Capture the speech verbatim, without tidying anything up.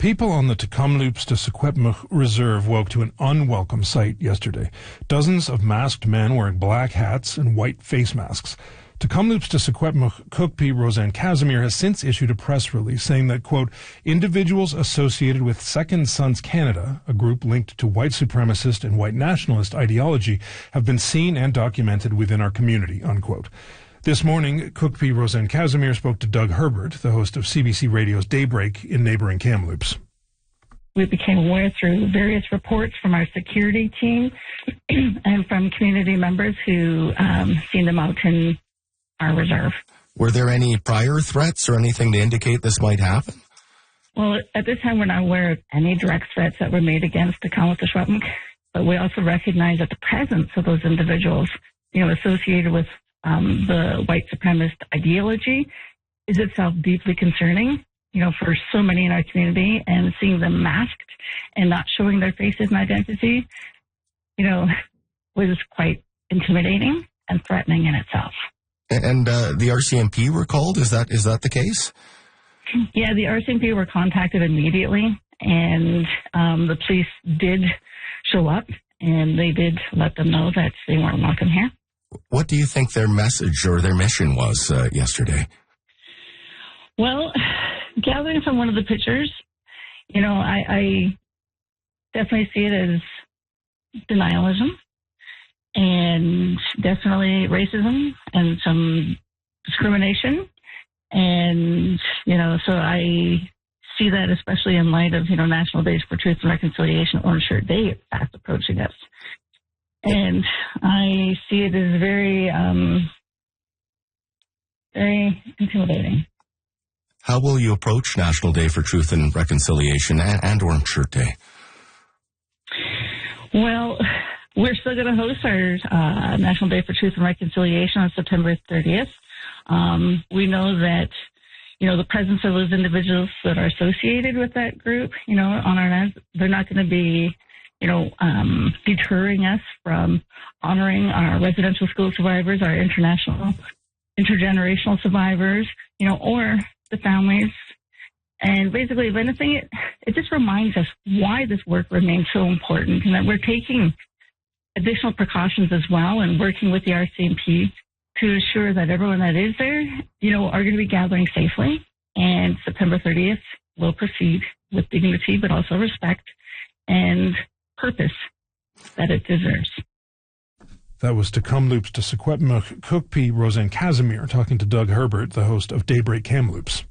People on the Tk'emlúps to Secwepemc Reserve woke to an unwelcome sight yesterday. Dozens of masked men wearing black hats and white face masks. Tk'emlúps to Secwepemc Cookpee Roseanne Casimir has since issued a press release saying that, quote, individuals associated with Second Sons Canada, a group linked to white supremacist and white nationalist ideology, have been seen and documented within our community, unquote. This morning, Cookpee Roseanne Casimir spoke to Doug Herbert, the host of C B C Radio's Daybreak in neighboring Kamloops. We became aware through various reports from our security team and from community members who um, seen them out in our reserve. Were there any prior threats or anything to indicate this might happen? Well, at this time, we're not aware of any direct threats that were made against the Tk'emlúps to Secwepemc, but we also recognize that the presence of those individuals, you know, associated with um, the white supremacist ideology is itself deeply concerning, you know, for so many in our community, and seeing them masked and not showing their faces and identity, you know, was quite intimidating and threatening in itself. And uh, the R C M P were called? Is that is that the case? Yeah, the R C M P were contacted immediately, and um, the police did show up, and they did let them know that they weren't welcome here. What do you think their message or their mission was uh, yesterday? Well, gathering from one of the pictures, you know, I, I definitely see it as denialism and definitely racism and some discrimination. And, you know, so I see that especially in light of, you know, National Days for Truth and Reconciliation, Orange Shirt Day fast approaching us. And I see it as very, um, very intimidating. How will you approach National Day for Truth and Reconciliation and, and Orange Shirt Day? Well, we're still going to host our uh, National Day for Truth and Reconciliation on September thirtieth. Um, we know that, you know, the presence of those individuals that are associated with that group, you know, on our lands, they're not going to be, you know, um, deterring us from honoring our residential school survivors, our international, intergenerational survivors, you know, or the families. And basically, if anything, it, it just reminds us why this work remains so important, and that we're taking additional precautions as well and working with the R C M P to ensure that everyone that is there, you know, are going to be gathering safely. And September thirtieth will proceed with dignity, but also respect and purpose that it deserves. That was Tk'emlúps to Secwepemc Cookpee Roseanne Casimir talking to Doug Herbert, the host of Daybreak Kamloops.